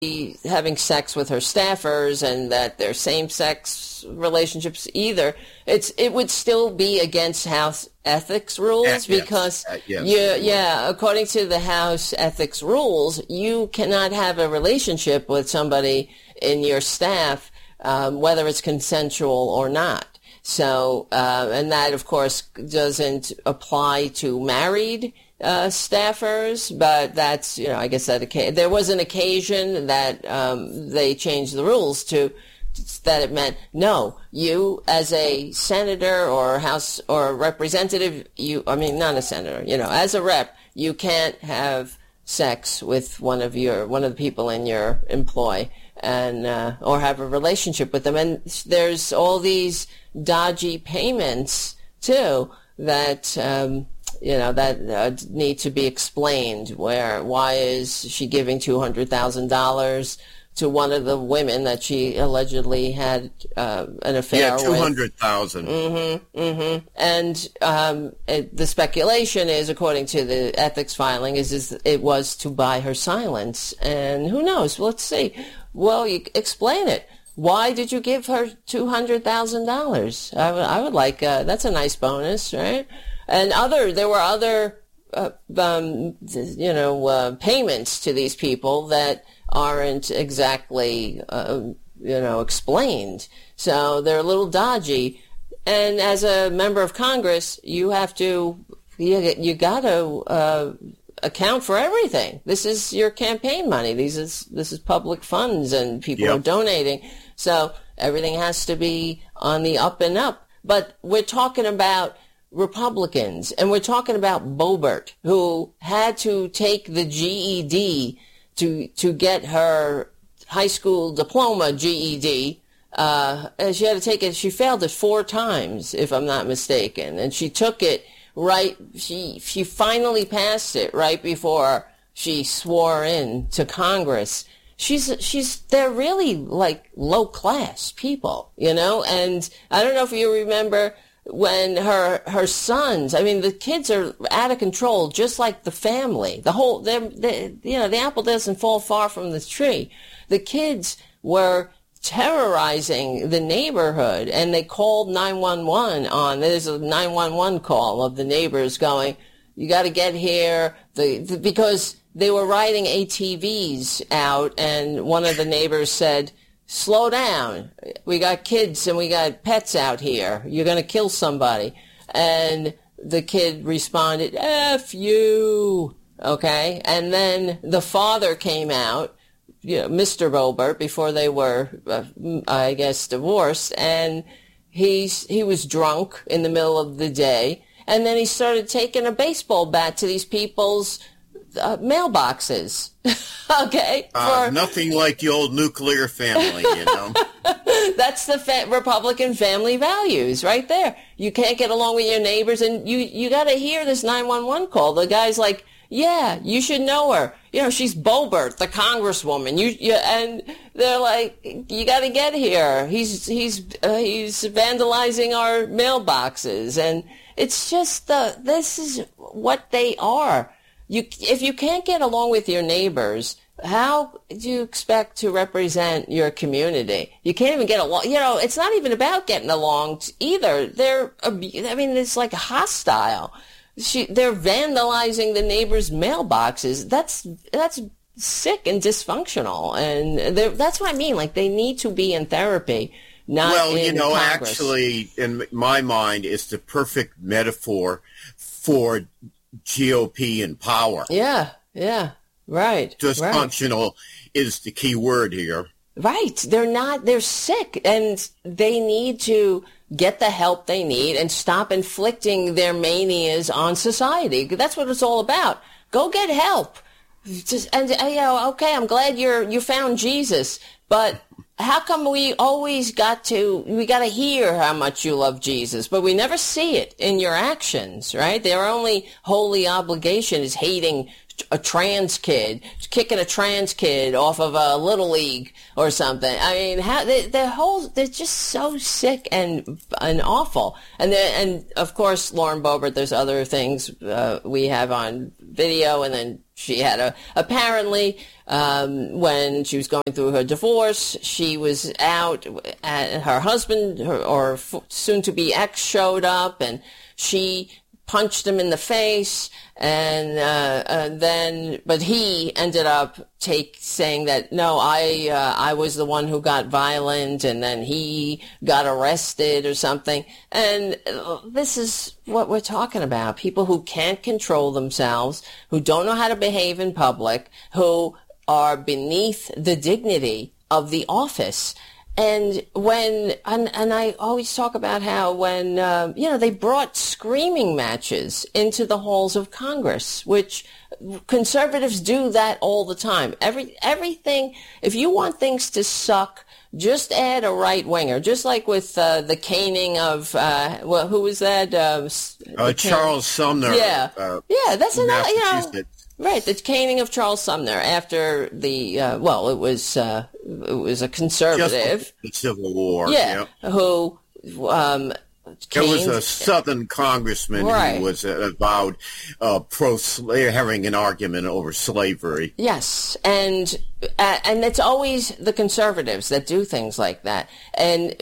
be having sex with her staffers and that they're same-sex relationships either. It would still be against House ethics rules because, according to the House ethics rules, you cannot have a relationship with somebody in your staff, whether it's consensual or not. So, and that, of course, doesn't apply to married staffers, but that's, I guess that there was an occasion that they changed the rules to that it meant, no, you as a senator or House or representative, not a senator, as a rep, you can't have sex with one of the people in your employ and or have a relationship with them. And there's all these dodgy payments too that that need to be explained. Why is she giving $200,000 to one of the women that she allegedly had an affair with? $200,000. And the speculation is, according to the ethics filing, is it was to buy her silence. And who knows? Let's see. Well, you explain it. Why did you give her $200,000? I would like that's a nice bonus, right? And there were other payments to these people that aren't exactly explained. So they're a little dodgy. And as a member of Congress, you got to account for everything. This is your campaign money. This is public funds, and people are donating. So everything has to be on the up and up. But we're talking about Republicans, and we're talking about Boebert, who had to take the GED to get her high school diploma GED. And she had to take it. She failed it 4 times, if I'm not mistaken, and she took it right. She finally passed it right before she swore in to Congress. They're really like low class people, and I don't know if you remember when her sons, the kids are out of control, just like the family. The apple doesn't fall far from the tree. The kids were terrorizing the neighborhood, and they called 911 there's a 911 call of the neighbors going, you got to get here, because they were riding ATVs out, and one of the neighbors said, slow down. We got kids and we got pets out here. You're going to kill somebody. And the kid responded, F you. Okay. And then the father came out, Mr. Boebert, before they were, I guess, divorced. And he was drunk in the middle of the day. And then he started taking a baseball bat to these people's mailboxes. Okay. Nothing like the old nuclear family, That's the Republican family values right there. You can't get along with your neighbors, and you got to hear this 911 call. The guy's like, yeah, you should know her. She's Boebert, the congresswoman. And they're like, you got to get here. He's vandalizing our mailboxes. And it's just this is what they are. If you can't get along with your neighbors, how do you expect to represent your community? You can't even get along. It's not even about getting along either. It's like hostile. They're vandalizing the neighbors' mailboxes. That's sick and dysfunctional. And that's what I mean. Like, they need to be in therapy, not in Congress. Actually, in my mind, it's the perfect metaphor for GOP in power. Yeah, right. Dysfunctional is the key word here. Right. They're sick, and they need to get the help they need and stop inflicting their manias on society. That's what it's all about. Go get help. Okay, I'm glad you found Jesus, but how come we always got to hear how much you love Jesus, but we never see it in your actions, right? Their only holy obligation is hating a trans kid, kicking a trans kid off of a little league or something. I mean, they're just so sick and awful. And of course, Lauren Boebert, there's other things we have on video, and then she had apparently when she was going through her divorce, she was out, her husband or soon-to-be ex showed up, and she punched him in the face, and but he ended up saying that, no, I was the one who got violent, and then he got arrested or something. And this is what we're talking about. People who can't control themselves, who don't know how to behave in public, who are beneath the dignity of the office. And I always talk about how when, they brought screaming matches into the halls of Congress, which conservatives do that all the time. Everything, if you want things to suck, just add a right-winger, just like with the caning of, who was that? Charles Sumner. Yeah, that's another, right, the caning of Charles Sumner after the it was a conservative. Just the Civil War. Yeah, who it was a Southern congressman who was avowed having an argument over slavery. Yes, and it's always the conservatives that do things like that, and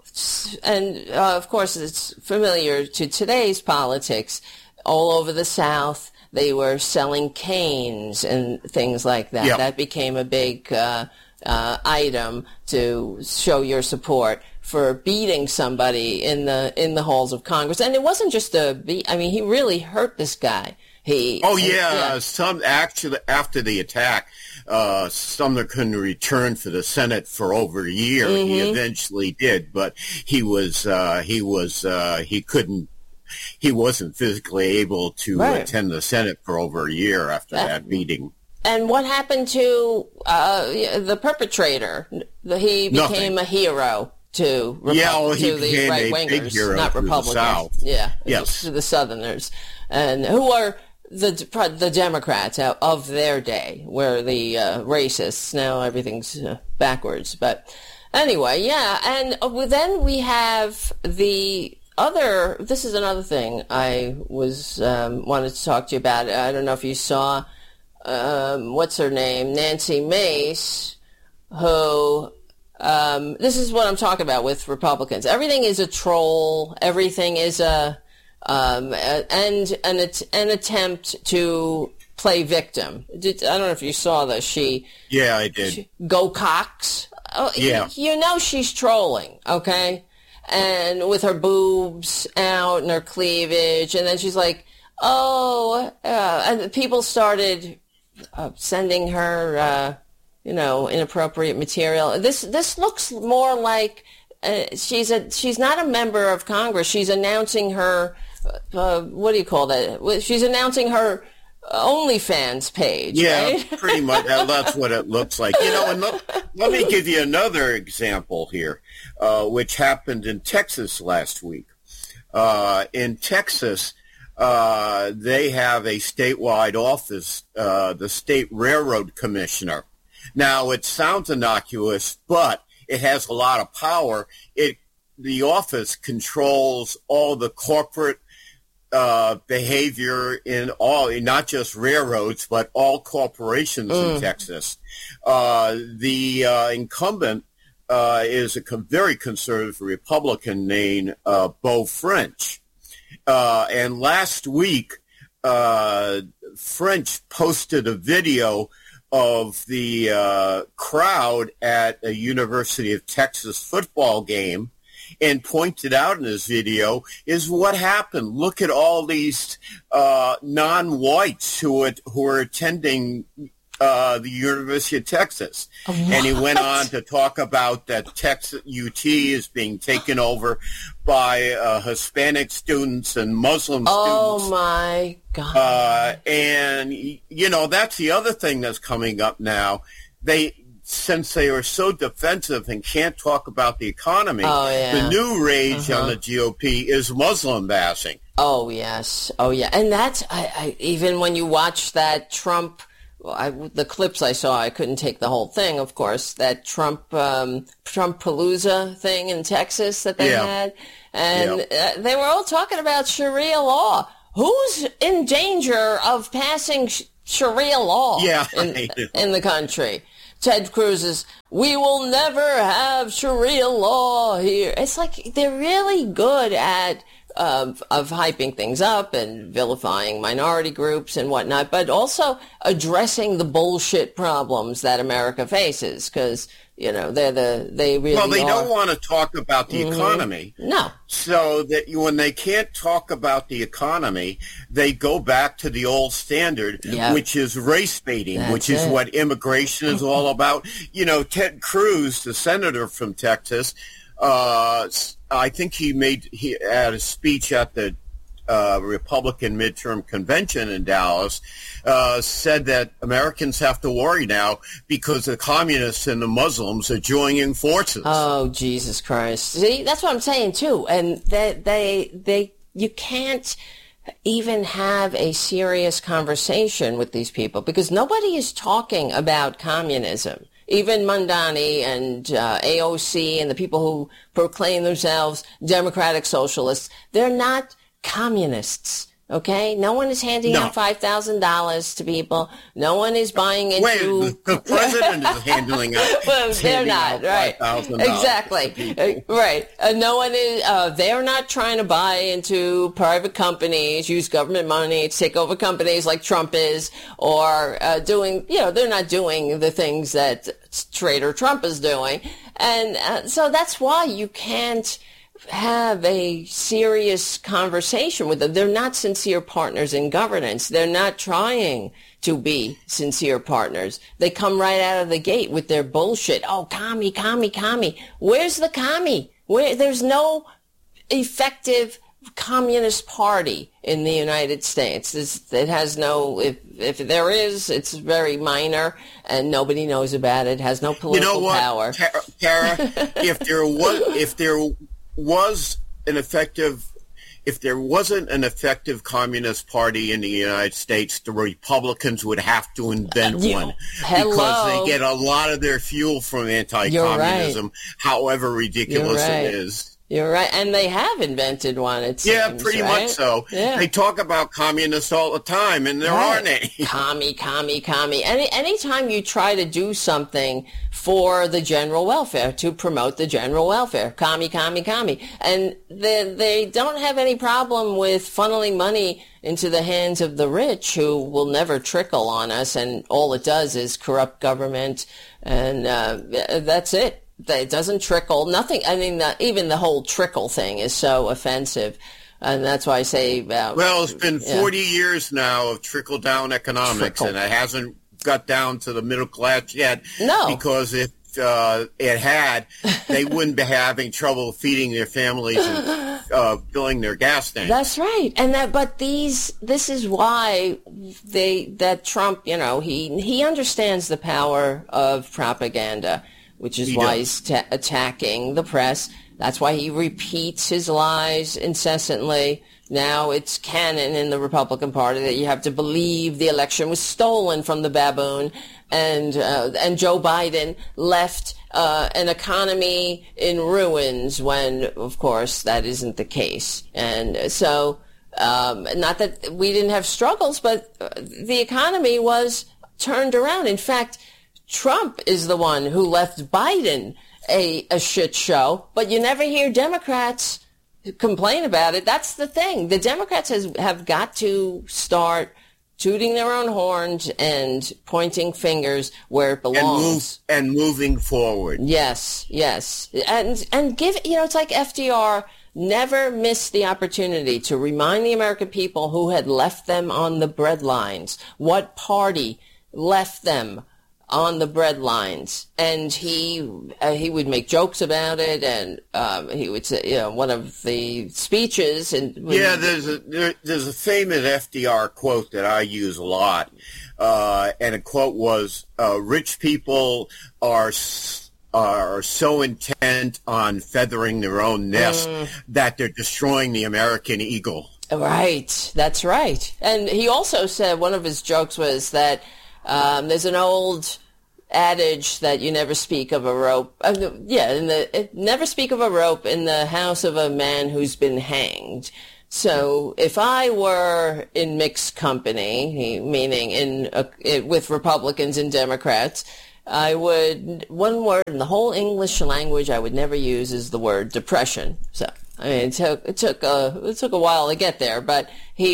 of course it's familiar to today's politics. All over the South, they were selling canes and things like that. Yep. That became a big item to show your support for beating somebody in the halls of Congress. And it wasn't just he really hurt this guy. Some actually after the attack, Sumner couldn't return for the Senate for over a year. Mm-hmm. He eventually did, but he wasn't physically able to attend the Senate for over a year after that meeting. And what happened to the perpetrator? He became a hero to the right-wingers, not Republicans. To the Southerners, and who are the Democrats of their day, where the racists. Now everything's backwards. But anyway, and then we have the other. This is another thing I was wanted to talk to you about. I don't know if you saw. What's her name? Nancy Mace, who, this is what I'm talking about with Republicans. Everything is a troll. Everything is an attempt to play victim. I don't know if you saw this. I did. Go Cox. Oh, yeah. You know she's trolling, okay? And with her boobs out and her cleavage, and then she's like, and people started sending her, inappropriate material. This looks more like she's not a member of Congress. She's announcing her, what do you call that? She's announcing her OnlyFans page. Yeah, right? Pretty much. That's what it looks like. And let me give you another example here, which happened in Texas last week. In Texas, they have a statewide office, the State Railroad Commissioner. Now, it sounds innocuous, but it has a lot of power. The office controls all the corporate behavior in not just railroads, but all corporations in Texas. The incumbent is a very conservative Republican named Beau French. And last week, French posted a video of the crowd at a University of Texas football game and pointed out in this video is what happened. Look at all these non-whites who are attending the University of Texas. What? And he went on to talk about that Texas UT is being taken over by Hispanic students and Muslim students. Oh, my God. And, that's the other thing that's coming up now. since they are so defensive and can't talk about the economy, the new rage on the GOP is Muslim bashing. Oh, yes. Oh, yeah. And that's, even when you watch that Trump, the clips I saw, I couldn't take the whole thing, of course, that Trump-palooza thing in Texas that they had. And they were all talking about Sharia law. Who's in danger of passing Sharia law in the country? Ted Cruz's, we will never have Sharia law here. It's like they're really good at of hyping things up and vilifying minority groups and whatnot, but also addressing the bullshit problems that America faces, because they really don't want to talk about the economy. No. So that when they can't talk about the economy, they go back to the old standard, which is race baiting, which is what immigration is all about. Ted Cruz, the senator from Texas, I think he had a speech at the Republican midterm convention in Dallas, said that Americans have to worry now because the communists and the Muslims are joining forces. Oh, Jesus Christ. See, that's what I'm saying too. And you can't even have a serious conversation with these people because nobody is talking about communism. Even Mamdani and AOC and the people who proclaim themselves democratic socialists, they're not communists, okay? No one is handing out $5,000 to people. No one is buying into... the president is handling out. Well, they're not, right? Exactly, right. No one is... they're not trying to buy into private companies, use government money to take over companies like Trump is, or doing... they're not doing the things that Traitor Trump is doing. And so that's why you can't have a serious conversation with them. They're not sincere partners in governance. They're not trying to be sincere partners. They come right out of the gate with their bullshit. Oh, commie. Where's the commie? There's no effective communist party in the United States. It has no, if there is, it's very minor and nobody knows about it. It has no political power. Tara, if there wasn't an effective communist party in the United States, the Republicans would have to invent one. Because they get a lot of their fuel from anti-communism, however ridiculous it is. You're right. And they have invented one, it seems, pretty much so. Yeah. They talk about communists all the time, and there aren't any. Commie. Anytime you try to do something for the general welfare, to promote the general welfare, commie. And they don't have any problem with funneling money into the hands of the rich who will never trickle on us, and all it does is corrupt government, and that's it. It doesn't trickle. Nothing. I mean, even the whole trickle thing is so offensive. And that's why I say about... Well, it's been 40 years now of trickle-down economics, and it hasn't got down to the middle class yet. No. Because if it had, they wouldn't be having trouble feeding their families and filling their gas tanks. That's right. And this is why that Trump, he understands the power of propaganda, which is why he's attacking the press. That's why he repeats his lies incessantly. Now it's canon in the Republican Party that you have to believe the election was stolen from the baboon, and Joe Biden left an economy in ruins when, of course, that isn't the case. And so, not that we didn't have struggles, but the economy was turned around. In fact, Trump is the one who left Biden a shit show, but you never hear Democrats complain about it. That's the thing. The Democrats have got to start tooting their own horns and pointing fingers where it belongs. And moving forward. Yes. And give, it's like FDR never missed the opportunity to remind the American people who had left them on the breadlines, what party left them on the bread lines, and he would make jokes about it, and he would say, one of the speeches, and there's a famous FDR quote that I use a lot. and a quote was, "Rich people are so intent on feathering their own nest that they're destroying the American eagle." Right, that's right. And he also said one of his jokes was that there's an old adage that you never speak of a rope. Never speak of a rope in the house of a man who's been hanged. So if I were in mixed company, meaning with Republicans and Democrats, I would, one word in the whole English language I would never use is the word depression. So I mean, it took a while to get there, but he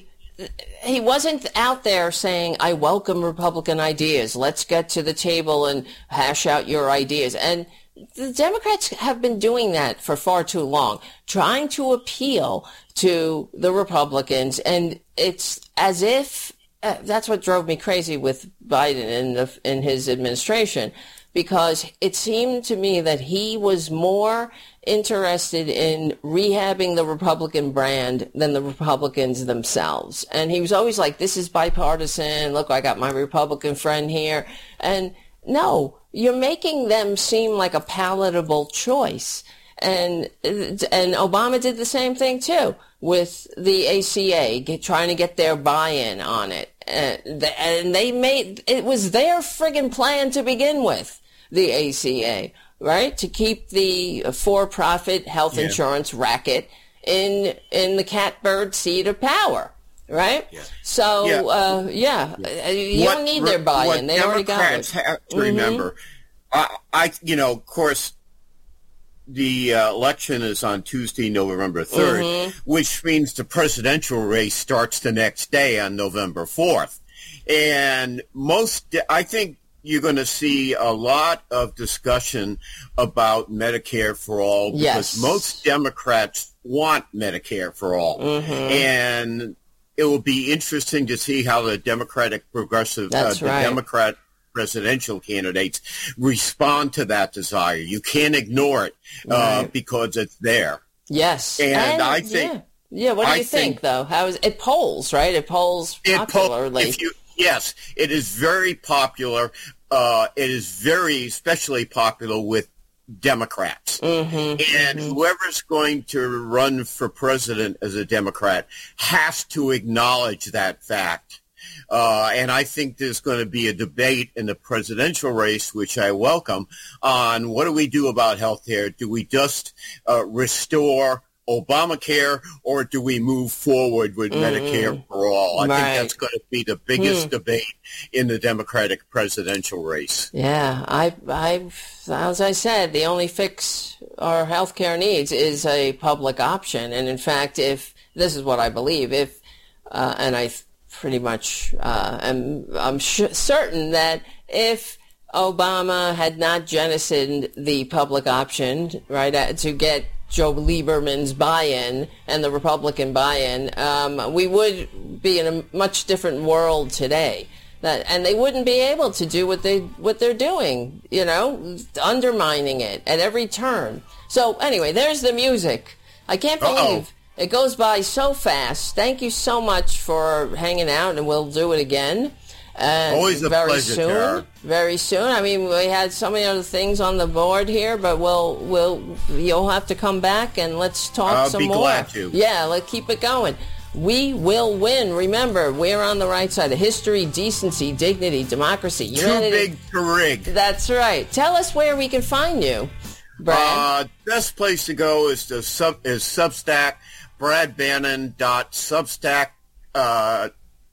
wasn't out there saying, "I welcome Republican ideas. Let's get to the table and hash out your ideas." And the Democrats have been doing that for far too long, trying to appeal to the Republicans, and it's as if that's what drove me crazy with Biden in his administration, because it seemed to me that he was more interested in rehabbing the Republican brand than the Republicans themselves. And he was always like, "This is bipartisan. Look, I got my Republican friend here." And no, you're making them seem like a palatable choice. And Obama did the same thing too with the ACA, trying to get their buy-in on it. And it was their friggin' plan to begin with, the ACA, right? To keep the for-profit health insurance racket in the catbird seat of power, right? Yeah. So, you don't need their buy-in. They already got it. Democrats have to remember, of course, the election is on Tuesday, November 3rd, which means the presidential race starts the next day on November 4th. And I think you're going to see a lot of discussion about Medicare for all, because most Democrats want Medicare for all. And it will be interesting to see how the Democratic progressive, Democrat presidential candidates respond to that desire. You can't ignore it because it's there. Yes. And I think... Yeah, what do you think, though? How is it polls, right? It polls popularly. Yes, it is very popular. It is especially popular with Democrats. And whoever's going to run for president as a Democrat has to acknowledge that fact. And I think there's going to be a debate in the presidential race, which I welcome, on what do we do about health care? Do we just restore Obamacare, or do we move forward with Medicare for all? I think that's going to be the biggest debate in the Democratic presidential race. Yeah, as I said, the only fix our health care needs is a public option. And in fact, this is what I believe, and I pretty much I'm certain that if Obama had not jettisoned the public option, right, to get Joe Lieberman's buy-in and the Republican buy-in, we would be in a much different world today. And they wouldn't be able to do what they're doing, undermining it at every turn. So anyway, there's the music. I can't believe it goes by so fast. Thank you so much for hanging out, and we'll do it again. Always a pleasure, Tara. Very soon. I mean, we had so many other things on the board here, but you'll have to come back and let's talk some more. I'll be glad to. Yeah, let's keep it going. We will win. Remember, we're on the right side of history, decency, dignity, democracy, humanity. Too big to rig. That's right. Tell us where we can find you, Brad. Best place to go is Substack, bradbannon.substack.com.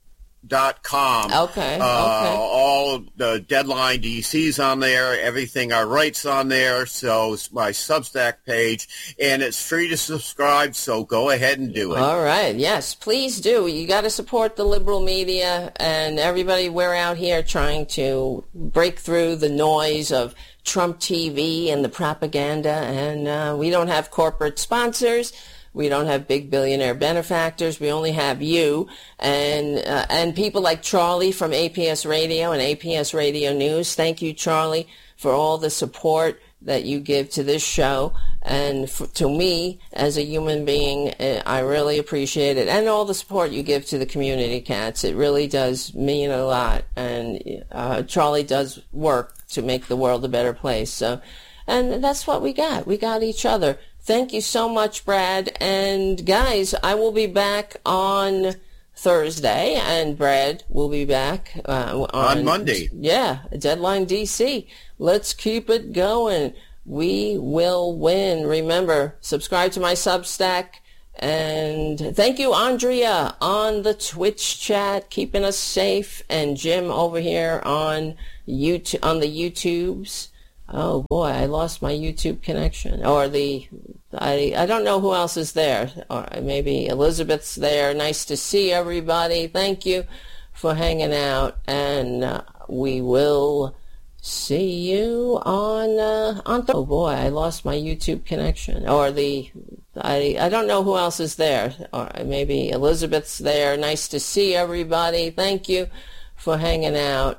Okay. All the Deadline DC's on there. Everything I write's on there. So it's my Substack page, and it's free to subscribe. So go ahead and do it. All right. Yes, please do. You got to support the liberal media and everybody. We're out here trying to break through the noise of Trump TV and the propaganda, and we don't have corporate sponsors. We don't have big billionaire benefactors. We only have you and people like Charlie from APS Radio and APS Radio News. Thank you, Charlie, for all the support that you give to this show and to me as a human being. I really appreciate it, and all the support you give to the community, Cats. It really does mean a lot, and Charlie does work to make the world a better place. So, and that's what we got. We got each other. Thank you so much, Brad. And guys, I will be back on Thursday, and Brad will be back on Monday. Yeah, Deadline DC. Let's keep it going. We will win. Remember, subscribe to my Substack. And thank you, Andrea, on the Twitch chat, keeping us safe, and Jim over here on YouTube, on the YouTubes. Oh boy, I lost my YouTube connection. Or I don't know who else is there. Or maybe Elizabeth's there. Nice to see everybody. Thank you for hanging out, and we will see you on oh boy, I lost my YouTube connection. Or I don't know who else is there. Or maybe Elizabeth's there. Nice to see everybody. Thank you for hanging out.